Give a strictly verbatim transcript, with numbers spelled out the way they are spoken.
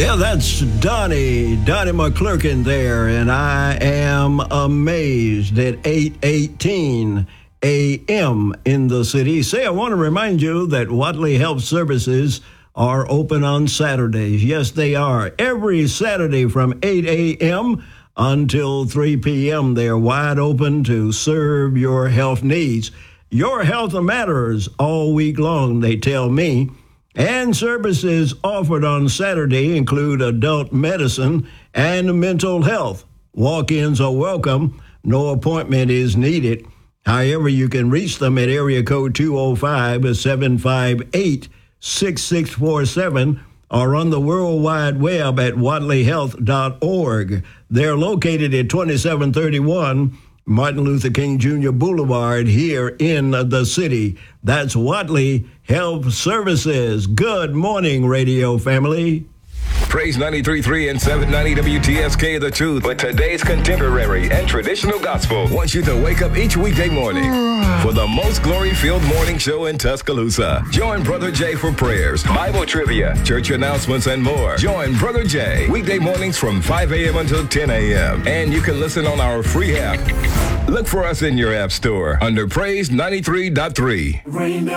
Yeah, that's Donnie, Donnie McClurkin there, and I am amazed at eight eighteen a.m. in the city. Say, I want to remind you that Watley Health Services are open on Saturdays. Yes, they are. Every Saturday from eight a.m. until three p.m. They're wide open to serve your health needs. Your health matters all week long, they tell me. And services offered on Saturday include adult medicine and mental health. Walk-ins are welcome. No appointment is needed. However, you can reach them at area code two oh five, seven five eight, six six four seven or on the World Wide Web at watley health dot org. They're located at twenty-seven thirty-one Martin Luther King Junior Boulevard here in the city. That's Watley Health Services. Good morning, radio family. Praise ninety-three point three and seven ninety W T S K The Truth. But today's contemporary and traditional gospel wants you to wake up each weekday morning for the most glory-filled morning show in Tuscaloosa. Join Brother Jay for prayers, Bible trivia, church announcements, and more. Join Brother Jay weekday mornings from five a.m. until ten a.m. And you can listen on our free app. Look for us in your app store under Praise ninety-three point three.